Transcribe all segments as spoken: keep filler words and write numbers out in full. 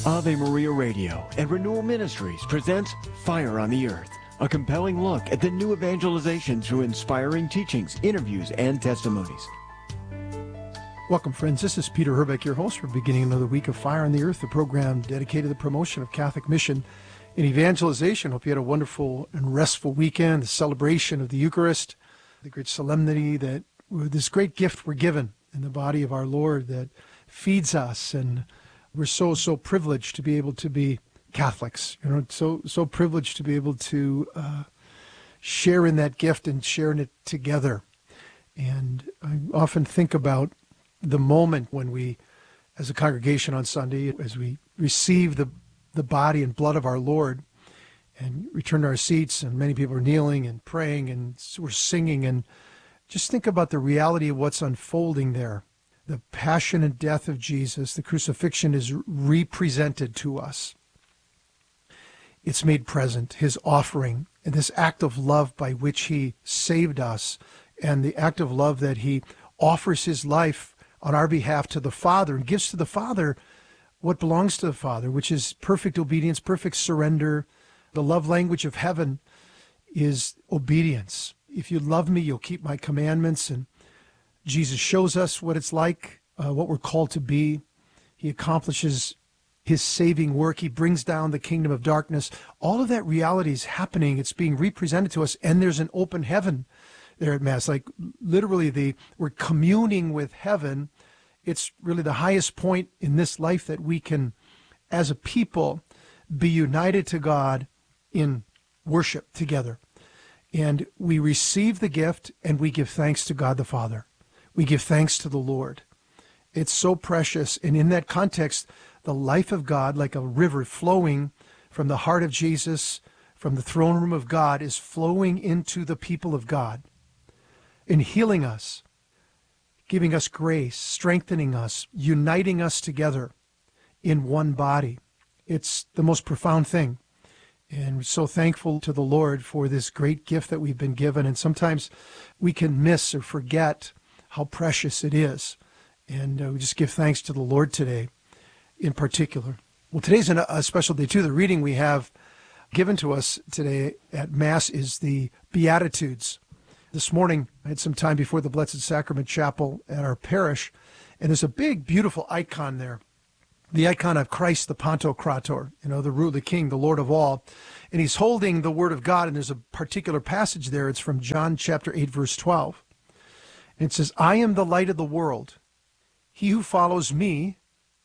Ave Maria Radio and Renewal Ministries presents Fire on the Earth, a compelling look at the new evangelization through inspiring teachings, interviews, and testimonies. Welcome, friends. This is Peter Herbeck, your host. We're beginning another week of Fire on the Earth, the program dedicated to the promotion of Catholic mission and evangelization. Hope you had a wonderful and restful weekend, the celebration of the Eucharist, the great solemnity that this great gift we're given in the body of our Lord that feeds us, and we're so, so privileged to be able to be Catholics, you know, so, so privileged to be able to uh, share in that gift and sharing it together. And I often think about the moment when we, as a congregation on Sunday, as we receive the, the body and blood of our Lord and return to our seats, and many people are kneeling and praying and we're singing, and just think about the reality of what's unfolding there. The passion and death of Jesus, the crucifixion is represented to us. It's made present, his offering, and this act of love by which he saved us, and the act of love that he offers his life on our behalf to the Father, and gives to the Father what belongs to the Father, which is perfect obedience, perfect surrender. The love language of heaven is obedience. If you love me, you'll keep my commandments. And Jesus shows us what it's like, uh, what we're called to be. He accomplishes his saving work. He brings down the kingdom of darkness. All of that reality is happening. It's being represented to us, and there's an open heaven there at Mass. Like literally, the we're communing with heaven. It's really the highest point in this life that we can, as a people, be united to God in worship together. And we receive the gift, and we give thanks to God the Father. We give thanks to the Lord. It's so precious. And in that context, the life of God, like a river flowing from the heart of Jesus, from the throne room of God, is flowing into the people of God and healing us, giving us grace, strengthening us, uniting us together in one body. It's the most profound thing. And we're so thankful to the Lord for this great gift that we've been given. And sometimes we can miss or forget how precious it is. And uh, we just give thanks to the Lord today in particular. Well, today's an, a special day too. The reading we have given to us today at Mass is the Beatitudes. This morning, I had some time before the Blessed Sacrament Chapel at our parish, and there's a big, beautiful icon there. The icon of Christ, the Pantocrator, you know, the ruler, the king, the Lord of all. And he's holding the word of God, and there's a particular passage there. It's from John chapter eight, verse twelve. And it says, I am the light of the world. He who follows me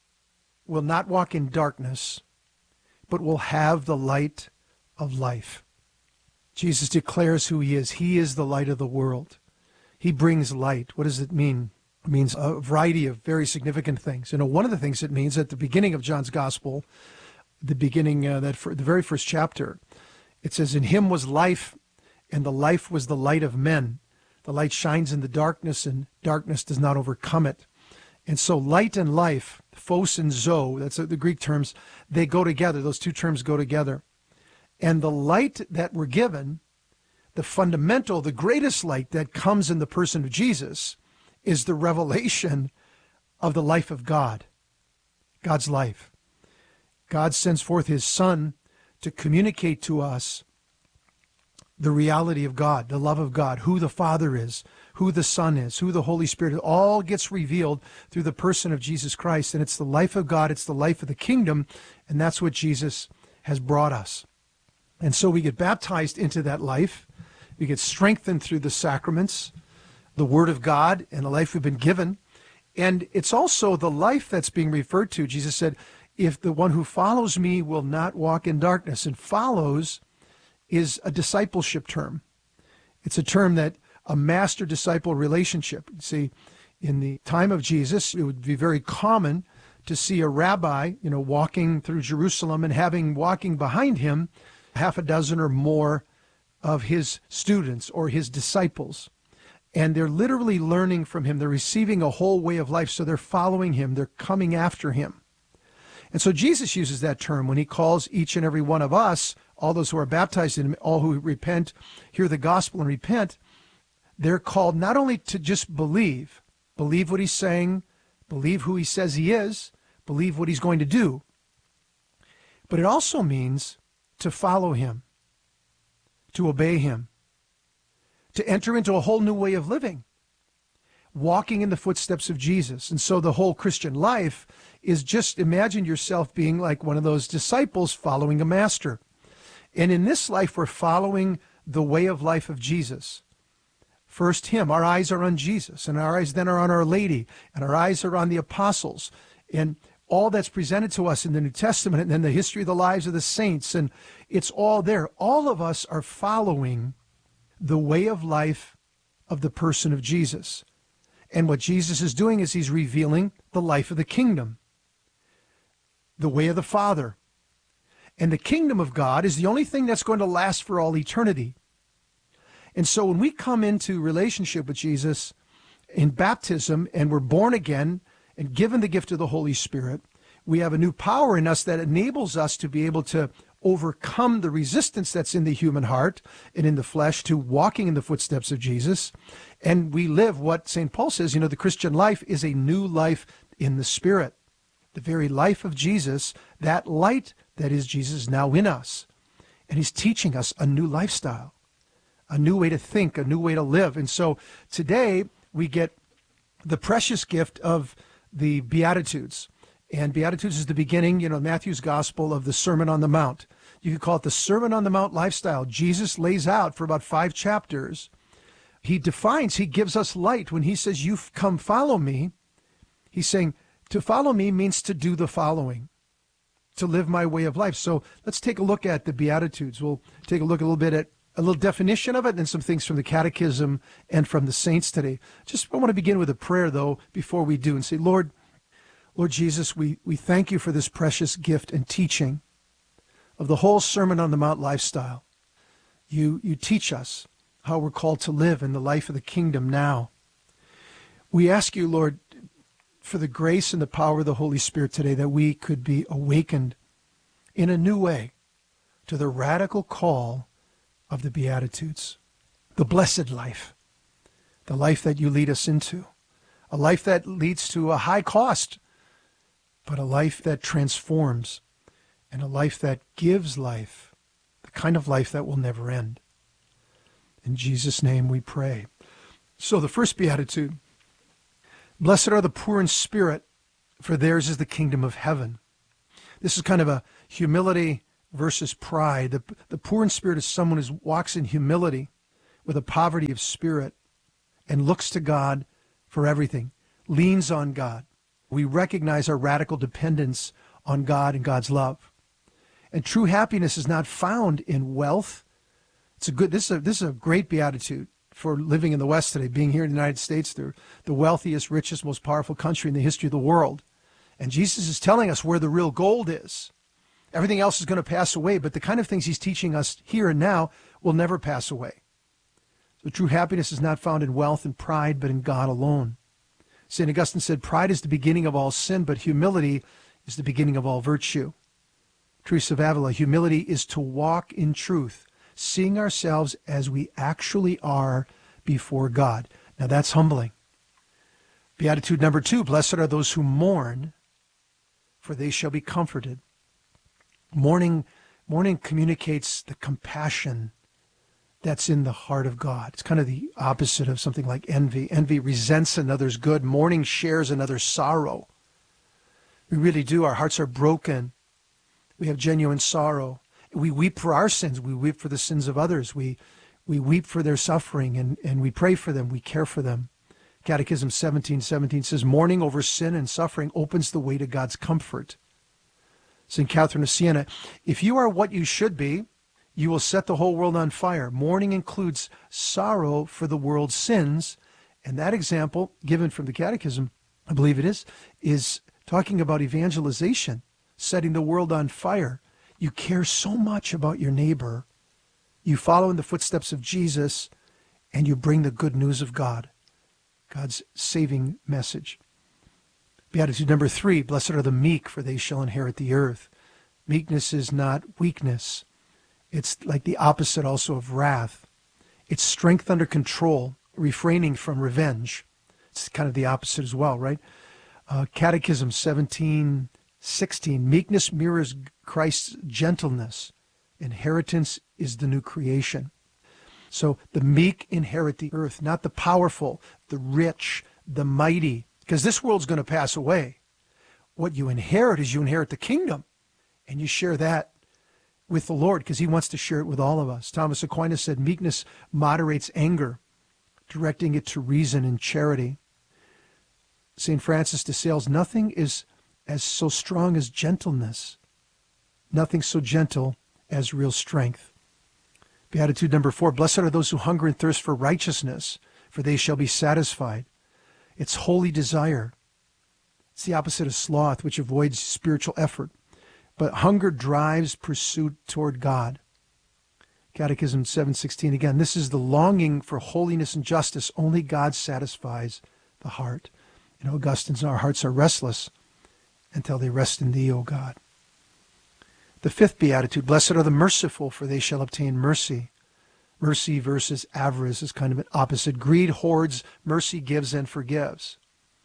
will not walk in darkness, but will have the light of life. Jesus declares who he is. He is the light of the world. He brings light. What does it mean? It means a variety of very significant things. You know, one of the things it means at the beginning of John's Gospel, the beginning, uh, that for the very first chapter, it says, in him was life, and the life was the light of men. The light shines in the darkness, and darkness does not overcome it. And so light and life, phos and zo, that's the Greek terms, they go together. Those two terms go together. And the light that we're given, the fundamental, the greatest light that comes in the person of Jesus, is the revelation of the life of God, God's life. God sends forth his Son to communicate to us the reality of God, the love of God, who the Father is, who the Son is, who the Holy Spirit is. All gets revealed through the person of Jesus Christ. And it's the life of God, it's the life of the kingdom, and that's what Jesus has brought us. And so we get baptized into that life. We get strengthened through the sacraments, the Word of God, and the life we've been given. And it's also the life that's being referred to. Jesus said, if the one who follows me will not walk in darkness. And follows is a discipleship term. It's a term that a master-disciple relationship. See, in the time of Jesus, it would be very common to see a rabbi, you know, walking through Jerusalem and having walking behind him half a dozen or more of his students or his disciples. And they're literally learning from him. They're receiving a whole way of life, so they're following him. They're coming after him. And so Jesus uses that term when he calls each and every one of us, all those who are baptized in him, all who repent, hear the gospel and repent, they're called not only to just believe, believe what he's saying, believe who he says he is, believe what he's going to do, But it also means to follow him, to obey him, to enter into a whole new way of living, walking in the footsteps of Jesus. And so the whole Christian life is just imagine yourself being like one of those disciples following a master. And in this life, we're following the way of life of Jesus. First him, our eyes are on Jesus, and our eyes then are on Our Lady, and our eyes are on the apostles, and all that's presented to us in the New Testament, and then the history of the lives of the saints, and it's all there. All of us are following the way of life of the person of Jesus. And what Jesus is doing is he's revealing the life of the kingdom, the way of the Father. And the kingdom of God is the only thing that's going to last for all eternity. And so when we come into relationship with Jesus in baptism and we're born again and given the gift of the Holy Spirit, we have a new power in us that enables us to be able to overcome the resistance that's in the human heart and in the flesh to walking in the footsteps of Jesus. And we live what Saint Paul says, you know, the Christian life is a new life in the Spirit. The very life of Jesus, that light that is Jesus is now in us. And he's teaching us a new lifestyle, a new way to think, a new way to live. And so today we get the precious gift of the Beatitudes. And Beatitudes is the beginning, you know, Matthew's Gospel of the Sermon on the Mount. You could call it the Sermon on the Mount lifestyle. Jesus lays out for about five chapters. He defines, he gives us light. When he says, you come follow me, he's saying to follow me means to do the following, to live my way of life. So let's take a look at the Beatitudes. We'll take a look a little bit at a little definition of it and some things from the Catechism and from the saints today. Just I want to begin with a prayer, though, before we do and say, Lord, Lord Jesus, we, we thank you for this precious gift and teaching of the whole Sermon on the Mount lifestyle. You, you teach us how we're called to live in the life of the kingdom now. We ask you, Lord, for the grace and the power of the Holy Spirit today that we could be awakened in a new way to the radical call of the Beatitudes, the blessed life, the life that you lead us into, a life that leads to a high cost, but a life that transforms, and a life that gives life, the kind of life that will never end. In Jesus' name we pray. So the first Beatitude, blessed are the poor in spirit, for theirs is the kingdom of heaven. This is kind of a humility versus pride. The, the poor in spirit is someone who walks in humility with a poverty of spirit and looks to God for everything, leans on God. We recognize our radical dependence on God and God's love. And true happiness is not found in wealth. It's a good, this is a, this is a great beatitude for living in the West today, being here in the United States. They're the wealthiest, richest, most powerful country in the history of the world. And Jesus is telling us where the real gold is. Everything else is going to pass away, but the kind of things he's teaching us here and now will never pass away. So true happiness is not found in wealth and pride, but in God alone. Saint Augustine said, pride is the beginning of all sin, but humility is the beginning of all virtue. Teresa of Avila, humility is to walk in truth, seeing ourselves as we actually are before God. Now that's humbling. Beatitude number two, blessed are those who mourn, for they shall be comforted. Mourning, mourning communicates the compassion that's in the heart of God. It's kind of the opposite of something like envy. Envy resents another's good. Mourning shares another's sorrow. We really do. Our hearts are broken. We have genuine sorrow. We weep for our sins. We weep for the sins of others. We we weep for their suffering, and, and we pray for them. We care for them. Catechism seventeen seventeen says, mourning over sin and suffering opens the way to God's comfort. Saint Catherine of Siena, if you are what you should be, you will set the whole world on fire. Mourning includes sorrow for the world's sins. And that example, given from the Catechism, I believe it is, is talking about evangelization, setting the world on fire. You care so much about your neighbor. You follow in the footsteps of Jesus, and you bring the good news of God, God's saving message. Beatitude number three, blessed are the meek, for they shall inherit the earth. Meekness is not weakness. It's like the opposite also of wrath. It's strength under control, refraining from revenge. It's kind of the opposite as well, right? Uh, Catechism seventeen sixteen, meekness mirrors Christ's gentleness. Inheritance is the new creation. So the meek inherit the earth, not the powerful, the rich, the mighty, because this world's going to pass away. What you inherit is you inherit the kingdom, and you share that with the Lord because he wants to share it with all of us. Thomas Aquinas said, meekness moderates anger, directing it to reason and charity. Saint Francis de Sales, nothing is as so strong as gentleness, nothing so gentle as real strength. Beatitude number four, blessed are those who hunger and thirst for righteousness, for they shall be satisfied. It's holy desire. It's the opposite of sloth, which avoids spiritual effort. But hunger drives pursuit toward God. Catechism seven sixteen, again, this is the longing for holiness and justice. Only God satisfies the heart. You know, Augustine's, our hearts are restless until they rest in thee, O God. The fifth beatitude, blessed are the merciful, for they shall obtain mercy. Mercy versus avarice is kind of an opposite. Greed hoards, mercy gives and forgives.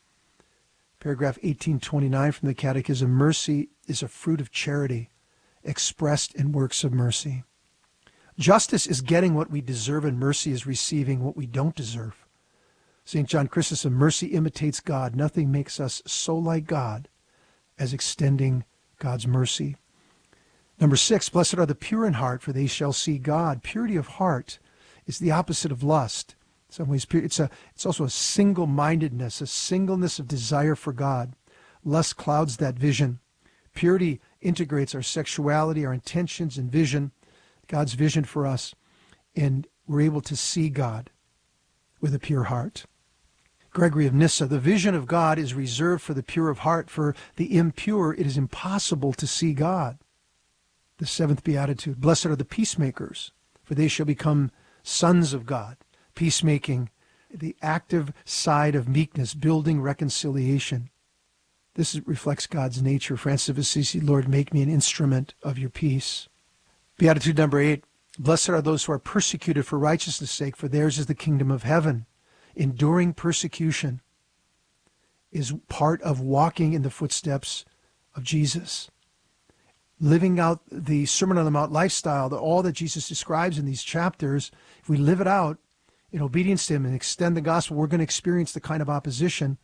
Paragraph eighteen twenty-nine from the Catechism, mercy is a fruit of charity expressed in works of mercy. Justice is getting what we deserve, and mercy is receiving what we don't deserve. Saint John Chrysostom, mercy imitates God. Nothing makes us so like God as extending God's mercy. Number six, blessed are the pure in heart, for they shall see God. Purity of heart is the opposite of lust. In some ways, it's a it's also a single-mindedness, a singleness of desire for God. Lust clouds that vision. Purity integrates our sexuality, our intentions, and vision, God's vision for us, and we're able to see God with a pure heart. Gregory of Nyssa, the vision of God is reserved for the pure of heart. For the impure, it is impossible to see God. The seventh beatitude, blessed are the peacemakers, for they shall become sons of God. Peacemaking, the active side of meekness, building reconciliation. This reflects God's nature. Francis of Assisi, Lord, make me an instrument of your peace. Beatitude number eight, blessed are those who are persecuted for righteousness' sake, for theirs is the kingdom of heaven. Enduring persecution is part of walking in the footsteps of Jesus. Living out the Sermon on the Mount lifestyle, the, all that Jesus describes in these chapters, if we live it out in obedience to him and extend the gospel, we're going to experience the kind of opposition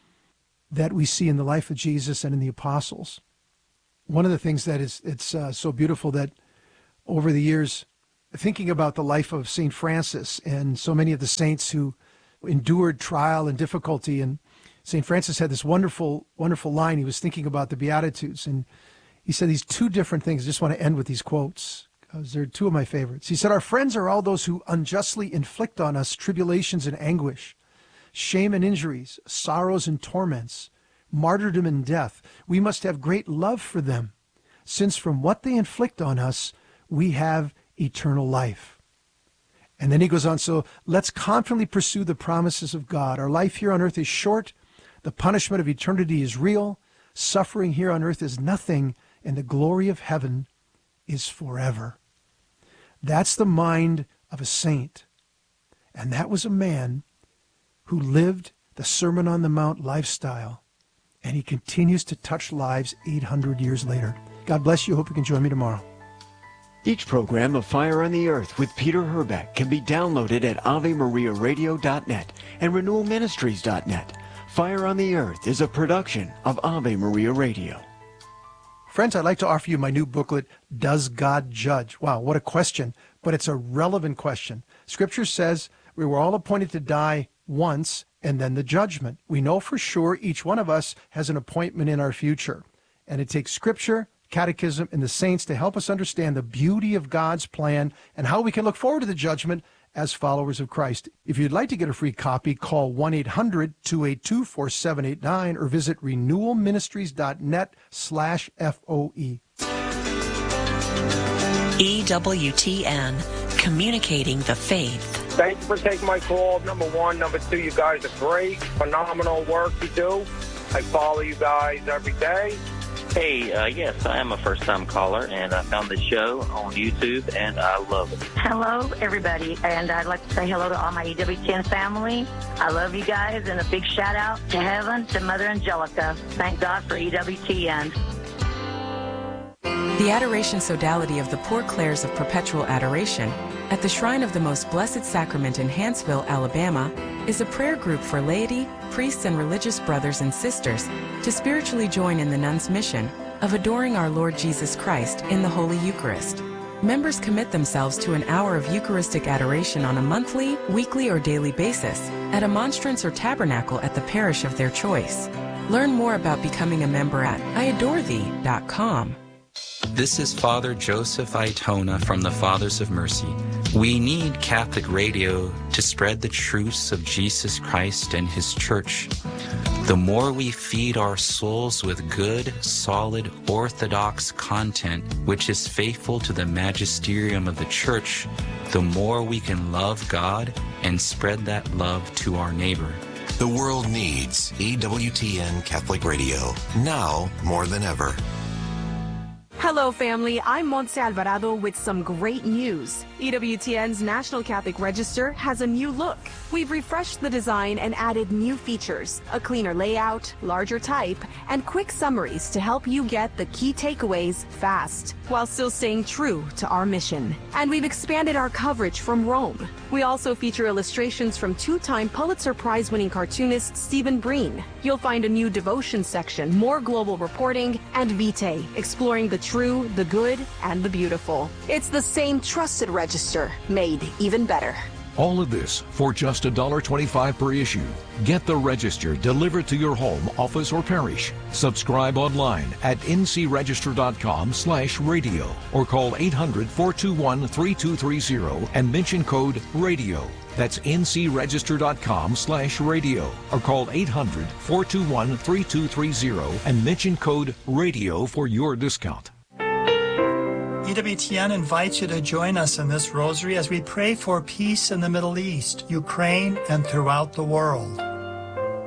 that we see in the life of Jesus and in the apostles. One of the things that is it's uh, so beautiful that over the years, thinking about the life of Saint Francis and so many of the saints who endured trial and difficulty, and Saint Francis had this wonderful, wonderful line. He was thinking about the Beatitudes, and he said these two different things. I just want to end with these quotes, because they're two of my favorites. He said, our friends are all those who unjustly inflict on us tribulations and anguish, shame and injuries, sorrows and torments, martyrdom and death. We must have great love for them, since from what they inflict on us, we have eternal life. And then he goes on, so let's confidently pursue the promises of God. Our life here on earth is short. The punishment of eternity is real. Suffering here on earth is nothing, and the glory of heaven is forever. That's the mind of a saint. And that was a man who lived the Sermon on the Mount lifestyle, and he continues to touch lives eight hundred years later. God bless you. Hope you can join me tomorrow. Each program of Fire on the Earth with Peter Herbeck can be downloaded at ave maria radio dot net and renewal ministries dot net. Fire on the Earth is a production of Ave Maria Radio. Friends, I'd like to offer you my new booklet, Does God Judge? Wow, what a question, but it's a relevant question. Scripture says we were all appointed to die once and then the judgment. We know for sure each one of us has an appointment in our future, and it takes Scripture, Catechism, and the saints to help us understand the beauty of God's plan and how we can look forward to the judgment as followers of Christ. If you'd like to get a free copy, call one eight hundred two eight two four seven eight nine or visit renewal ministries dot net slash F O E. E W T N, communicating the faith. Thank you for taking my call, number one. Number two, you guys are great, phenomenal work you do. I follow you guys every day. Hey, uh, yes, I am a first-time caller, and I found the show on YouTube, and I love it. Hello, everybody, and I'd like to say hello to all my E W T N family. I love you guys, and a big shout-out to heaven, to Mother Angelica. Thank God for E W T N. The Adoration Sodality of the Poor Clares of Perpetual Adoration at the Shrine of the Most Blessed Sacrament in Hanceville, Alabama, is a prayer group for laity, priests, and religious brothers and sisters to spiritually join in the nuns' mission of adoring our Lord Jesus Christ in the Holy Eucharist. Members commit themselves to an hour of Eucharistic adoration on a monthly, weekly, or daily basis at a monstrance or tabernacle at the parish of their choice. Learn more about becoming a member at I adore thee dot com. This is Father Joseph Aitona from the Fathers of Mercy. We need Catholic radio to spread the truths of Jesus Christ and His Church. The more we feed our souls with good, solid, orthodox content, which is faithful to the magisterium of the Church, the more we can love God and spread that love to our neighbor. The world needs E W T N Catholic Radio, now more than ever. Hello, family. I'm Montse Alvarado with some great news. E W T N's National Catholic Register has a new look. We've refreshed the design and added new features, a cleaner layout, larger type, and quick summaries to help you get the key takeaways fast, while still staying true to our mission. And we've expanded our coverage from Rome. We also feature illustrations from two-time Pulitzer Prize-winning cartoonist Stephen Breen. You'll find a new devotion section, more global reporting, and Vitae, exploring the true, the good, and the beautiful. It's the same trusted register, made even better. All of this for just one dollar twenty-five per issue. Get the Register delivered to your home, office, or parish. Subscribe online at n c register dot com slash radio or call eight hundred, four two one, three two three zero and mention code RADIO. That's n c register dot com slash radio or call eight hundred, four two one, three two three zero and mention code RADIO for your discount. E W T N invites you to join us in this rosary as we pray for peace in the Middle East, Ukraine, and throughout the world.